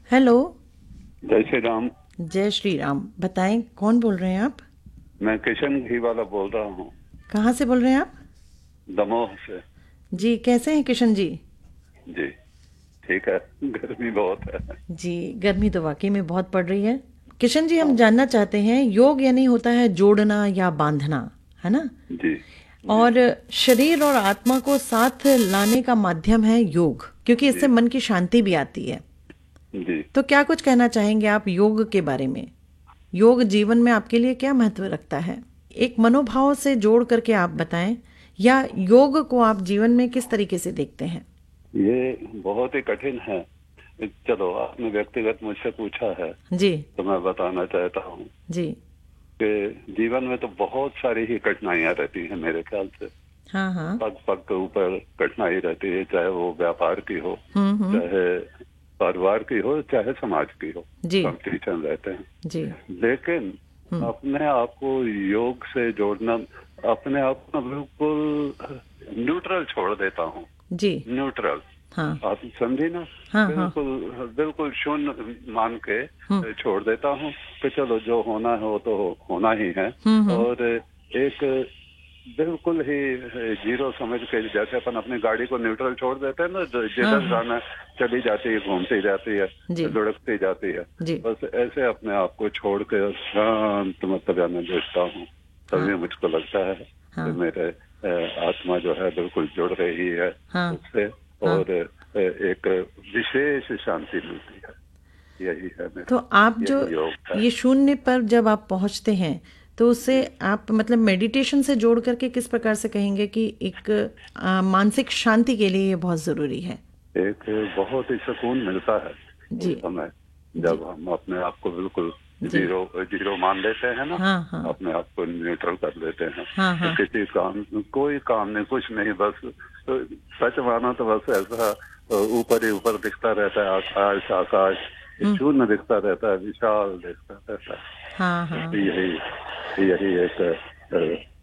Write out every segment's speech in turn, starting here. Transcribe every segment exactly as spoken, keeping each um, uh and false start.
Hello. जय श्री राम। जय श्री राम। बताएं, कौन बोल रहे हैं आप? मैं किशन घी वाला बोल रहा हूँ, कहाँ से बोल रहे हैं आप? दमोह से। जी, कैसे हैं किशन जी? जी ठीक है, गर्मी बहुत है। जी, गर्मी तो वाकई में बहुत पड़ रही है। किशन जी, हम हाँ जानना चाहते हैं, योग यानी होता है जोड़ना या बांधना, है ना? जी जी और शरीर और आत्मा को साथ लाने का माध्यम है योग, क्योंकि इससे जी मन की शांति भी आती है। जी। तो क्या कुछ कहना चाहेंगे आप योग के बारे में? योग जीवन में आपके लिए क्या महत्व रखता है? एक मनोभाव से जोड़ करके आप बताएं, या योग को आप जीवन में किस तरीके से देखते हैं? ये बहुत ही कठिन है। चलो, आपने व्यक्तिगत मुझसे पूछा है जी। तो मैं बताना चाहता हूँ जी। कि जीवन में तो बहुत सारी ही कठिनाइयाँ रहती हैं मेरे ख्याल से। हाँ हाँ। पग पग के ऊपर कठिनाई रहती है, चाहे वो व्यापार की हो, हम्म हम्म। चाहे परिवार की हो, चाहे समाज की हो। जी। कंपटीशन रहते हैं, जी। लेकिन हम्म। अपने आप को योग से जोड़ना, अपने आप को बिल्कुल न्यूट्रल छोड़ देता हूँ। जी। न्यूट्रल, हाँ आप समझी ना? हाँ। हाँ। बिल्कुल बिल्कुल शून्य मान के हम्म छोड़ देता हूँ कि चलो जो होना है वो तो होना ही है। हम्म हम्म। और एक बिल्कुल ही जीरो समझ के, जैसे अपन अपनी गाड़ी को न्यूट्रल छोड़ देते हैं ना, जो हाँ जिधर हाँ। जाना चली जाती है, घूमती जाती है, जी। लुढ़कती जाती है। जी। बस ऐसे अपने आप को छोड़ के शांत मतलब में देखता हूँ, हाँ तभी मुझको लगता है कि हाँ। मेरे अ, आत्मा जो है बिल्कुल जुड़ रही है हाँ उससे, हाँ। और अ, एक विशेष शांति मिलती है। यही है तो मेरा, आप जो यही योग है। ये शून्य पर जब आप पहुंचते हैं, तो उससे जी। आप मतलब मेडिटेशन से जोड़ करके किस प्रकार से कहेंगे कि एक आ, मानसिक शांति के लिए ये बहुत जरूरी है? एक बहुत ही सुकून मिलता है उस जी। समय, जी। जब हम अपने आप को बिल्कुल जी। जीरो जीरो मान लेते हैं ना, हाँ हाँ। अपने आप को न्यूट्रल कर लेते हैं। हाँ तो हाँ। किसी काम, कोई काम नहीं, कुछ नहीं, बस तो सच मानो तो बस ऐसा ऊपर ही ऊपर दिखता रहता है, आकाश आकाश हम्म। शून्य दिखता रहता है, विशाल दिखता रहता है। हाँ हाँ। तो यही यही एक अ,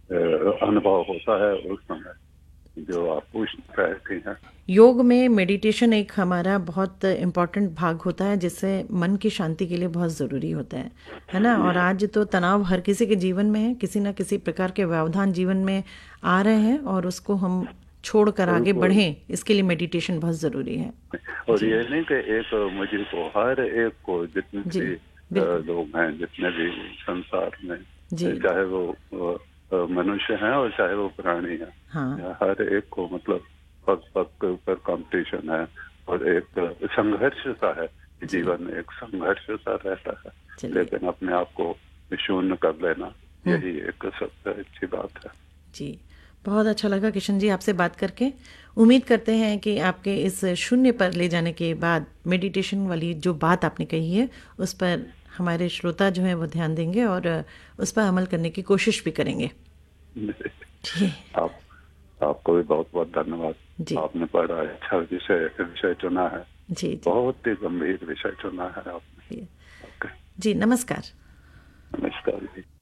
अ, अनुभव होता है उस समय जो आप पूछ रहे हैं। योग में मेडिटेशन एक हमारा बहुत इम्पोर्टेंट भाग होता है, जिससे मन की शांति के लिए बहुत ज़रूरी होता है है ना? और आज तो तनाव हर किसी के जीवन में है, किसी ना किसी प्रकार के व्यवधान जीवन में आ रहे हैं, और उसको हम छोड़कर आगे बिल्कुल। बढ़ें, इसके लिए मेडिटेशन बहुत ज़रूरी है। और जी। ये नहीं कि एक मुझे को, हर एक को, जितने जी। भी अ, बिल्कुल। लोग हैं, जितने भी संसार में, जी। चाहे वो अ, अ, मनुष्य हैं और चाहे वो प्राणी हैं, हाँ। हर एक को मतलब पग पग के ऊपर कंपटीशन है, और एक संघर्ष सा है। जी। जीवन में एक संघर्ष सा रहता है, चलिए। लेकिन अपने आप को शून्य कर लेना, हम्म। यही एक सबसे अच्छी बात है। जी, बहुत अच्छा लगा किशन जी आपसे बात करके। उम्मीद करते हैं कि आपके इस शून्य पर ले जाने के बाद मेडिटेशन वाली जो बात आपने कही है, उस पर हमारे श्रोता जो हैं वो ध्यान देंगे और उस पर अमल करने की कोशिश भी करेंगे। जी। आप आपको भी बहुत बहुत धन्यवाद। जी। आपने बड़ा अच्छा विषय विषय चुना है, जी। जी। बहुत ही गंभीर विषय चुना है आपने। जी। ओके, जी, नमस्कार। नमस्कार जी।